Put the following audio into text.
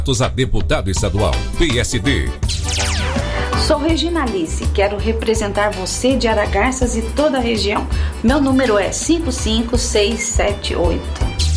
A deputado estadual, PSD. Sou Regina Alice, quero representar você de Aragarças e toda a região. Meu número é 55678.